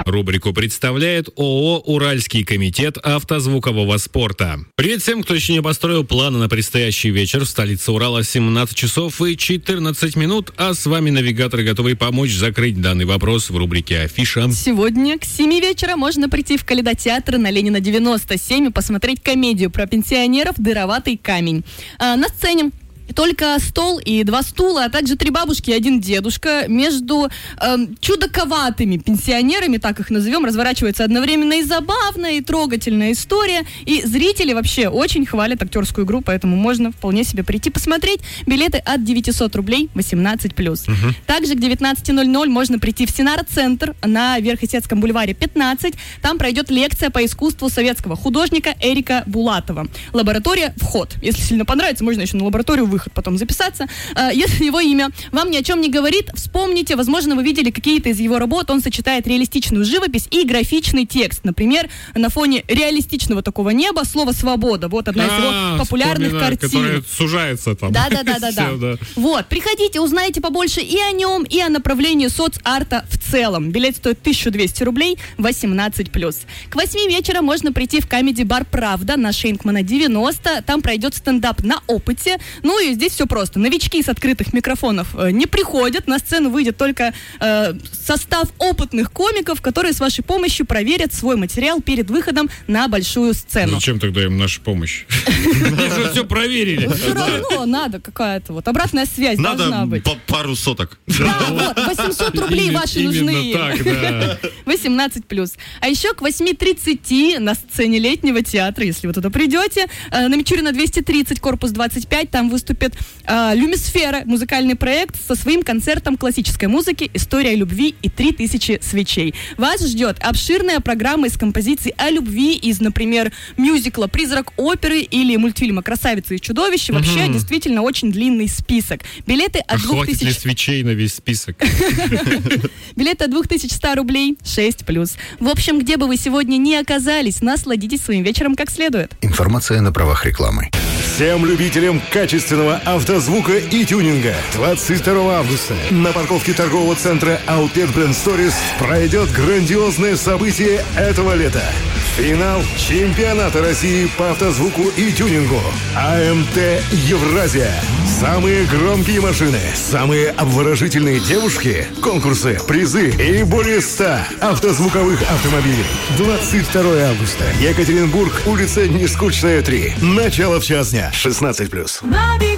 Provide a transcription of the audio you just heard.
Рубрику представляет ООО «Уральский комитет автозвукового спорта». Привет всем, кто еще не построил планы на предстоящий вечер. В столице Урала 17 часов и 14 минут, а с вами навигаторы, готовы помочь закрыть данный вопрос в рубрике «Афиша». Сегодня к 7 вечера можно прийти в Калейдотеатр на Ленина 97 и посмотреть комедию про пенсионеров «Дыроватый камень». На сцене только стол и 2 стула, а также 3 бабушки и 1 дедушка. Между чудаковатыми пенсионерами, так их назовем, разворачивается одновременно и забавная, и трогательная история. И зрители вообще очень хвалят актерскую игру, поэтому можно вполне себе прийти посмотреть. Билеты от 900 рублей 18+. Также к 19:00 можно прийти в Синара-центр на Верхесецком бульваре 15. Там пройдет лекция по искусству советского художника Эрика Булатова. Лаборатория «Вход». Если сильно понравится, можно еще на лабораторию «Выход» потом записаться. Если его имя вам ни о чем не говорит, вспомните, возможно, вы видели какие-то из его работ. Он сочетает реалистичную живопись и графичный текст. Например, на фоне реалистичного такого неба слово «Свобода». Вот одна из его популярных картин. Которая сужается там. Да. Вот, приходите, узнайте побольше и о нем, и о направлении соцарта в целом. Билет стоит 1200 рублей 18+. К 8 вечера можно прийти в комеди-бар «Правда» на Шейнкмана 90. Там пройдет стендап на опыте. Ну и здесь все просто. Новички с открытых микрофонов не приходят. На сцену выйдет только состав опытных комиков, которые с вашей помощью проверят свой материал перед выходом на большую сцену. Зачем тогда им наша помощь? Мы же все проверили. Все равно надо какая-то вот обратная связь должна быть. Надо пару соток. Да, вот, 800 рублей ваши нужны. Так, да. 18+. А еще к 8:30 на сцене Летнего театра, если вы туда придете, на Мичурина 230, корпус 25, там выступит «Люмисфера», музыкальный проект со своим концертом классической музыки «История любви» и 3000 свечей. Вас ждет обширная программа из композиций о любви из, например, мюзикла «Призрак оперы» или мультфильма «Красавица и чудовище». Вообще, действительно, очень длинный список. Билеты от 2000... Хватит ли свечей на весь список? Билеты от 2100 рублей 6+. В общем, где бы вы сегодня ни оказались, насладитесь своим вечером как следует. Информация на правах рекламы. Всем любителям качественного автозвука и тюнинга 22 августа на парковке торгового центра Outlet Brand Stories пройдет грандиозное событие этого лета. Финал чемпионата России по автозвуку и тюнингу. АМТ Евразия. Самые громкие машины, самые обворожительные девушки, конкурсы, призы и более 100 автозвуковых автомобилей. 22 августа. Екатеринбург, улица Нескучная, 3. Начало в час дня. 16+.